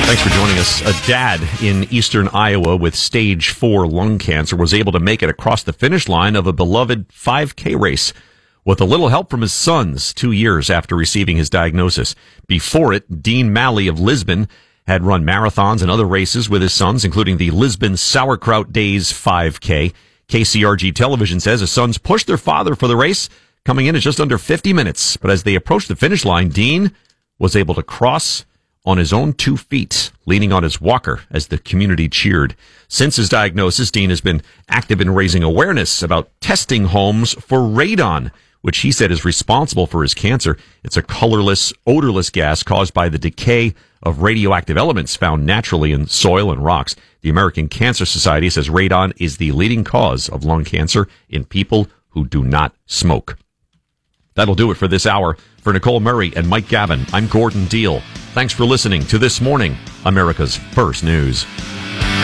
Thanks for joining us. A dad in eastern Iowa with stage 4 lung cancer was able to make it across the finish line of a beloved 5K race with a little help from his sons 2 years after receiving his diagnosis. Before it, Dean Malley of Lisbon had run marathons and other races with his sons, including the Lisbon Sauerkraut Days 5K. KCRG Television says his sons pushed their father for the race, coming in at just under 50 minutes. But as they approached the finish line, Dean was able to cross on his own 2 feet, leaning on his walker as the community cheered. Since his diagnosis, Dean has been active in raising awareness about testing homes for radon, which he said is responsible for his cancer. It's a colorless, odorless gas caused by the decay of radioactive elements found naturally in soil and rocks. The American Cancer Society says radon is the leading cause of lung cancer in people who do not smoke. That'll do it for this hour. For Nicole Murray and Mike Gavin, I'm Gordon Deal. Thanks for listening to This Morning, America's First News.